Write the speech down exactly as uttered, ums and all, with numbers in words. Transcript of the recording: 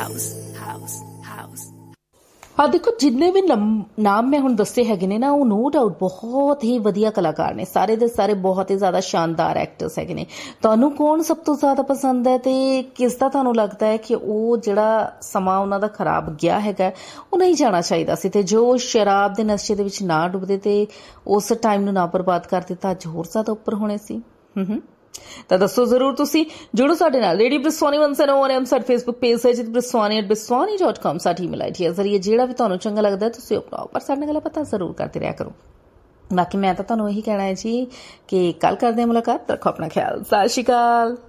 house, house, house. ਹਾਂ ਦੇਖੋ, ਜਿੰਨੇ ਵੀ ਨਾਮ ਮੈਂ ਹੁਣ ਦੱਸੇ ਹੈਗੇ ਨੇ ਨਾ, ਉਹ ਨੋ ਡਾਊਟ ਬਹੁਤ ਹੀ ਵਧੀਆ ਕਲਾਕਾਰ ਨੇ, ਸਾਰੇ ਦੇ ਸਾਰੇ ਬਹੁਤ ਹੀ ਜ਼ਿਆਦਾ ਸ਼ਾਨਦਾਰ ਐਕਟਰਸ ਹੈਗੇ ਨੇ। ਤੁਹਾਨੂੰ ਕੌਣ ਸਭ ਤੋਂ ਜ਼ਿਆਦਾ ਪਸੰਦ ਹੈ ਤੇ ਕਿਸ ਦਾ ਤੁਹਾਨੂੰ ਲੱਗਦਾ ਹੈ ਕਿ ਉਹ ਜਿਹੜਾ ਸਮਾਂ ਉਹਨਾਂ ਦਾ ਖਰਾਬ ਗਿਆ ਹੈਗਾ ਉਹ ਨਹੀਂ ਜਾਣਾ ਚਾਹੀਦਾ ਸੀ, ਤੇ ਜੋ ਸ਼ਰਾਬ ਦੇ ਨਸ਼ੇ ਦੇ ਵਿੱਚ ਨਾ ਡੁੱਬਦੇ ਤੇ ਉਸ ਟਾਈਮ ਨੂੰ ਨਾ ਬਰਬਾਦ ਕਰ ਦਿੱਤਾ, ਅੱਜ ਹੋਰ ਜ਼ਿਆਦਾ ਉੱਪਰ ਹੋਣੇ ਸੀ। ਹੂੰ ਤਾਂ ਦੱਸੋ ਜ਼ਰੂਰ, ਤੁਸੀਂ ਜੁੜੋ ਸਾਡੇ ਨਾਲ। ਰੇਡੀਓ ਬ੍ਰਿਸਵਾਨੀ ਵਨ ਸੈਵਨ ਓ ਐਮ ਸਾਡਾ ਫੇਸਬੁੱਕ ਪੇਜ ਹੈ, ਜਿਤ ਬ੍ਰਿਸਵਾਨੀ ਐਟ ਬ੍ਰਿਸਵਾਨੀ ਡਾਟ ਕਾਮ ਸਾਡੀ ਈਮੇਲ ਆਈ ਡੀ ਹੈ। ਜ਼ਰੀਏ ਜਿਹੜਾ ਵੀ ਤੁਹਾਨੂੰ ਚੰਗਾ ਲੱਗਦਾ ਤੁਸੀਂ ਅਪਣਾਓ, ਪਰ ਸਾਡੇ ਨਾਲ ਗੱਲਾਂ ਪਤਾ ਜ਼ਰੂਰ ਕਰਦੇ ਰਿਹਾ ਕਰੋ। ਬਾਕੀ ਮੈਂ ਤਾਂ ਤੁਹਾਨੂੰ ਇਹੀ ਕਹਿਣਾ ਹੈ ਜੀ ਕਿ ਕੱਲ ਕਰਦੇ ਹਾਂ ਮੁਲਾਕਾਤ। ਰੱਖੋ ਆਪਣਾ ਖਿਆਲ। ਸਤਿ ਸ਼੍ਰੀ ਅਕਾਲ।